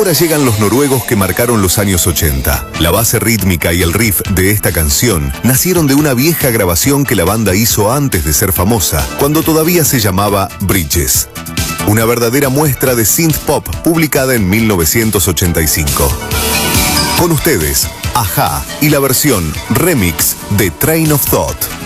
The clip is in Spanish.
Ahora llegan los noruegos que marcaron los años 80. La base rítmica y el riff de esta canción nacieron de una vieja grabación que la banda hizo antes de ser famosa, cuando todavía se llamaba Bridges. Una verdadera muestra de synth pop publicada en 1985. Con ustedes, Ajá y la versión remix de Train of Thought.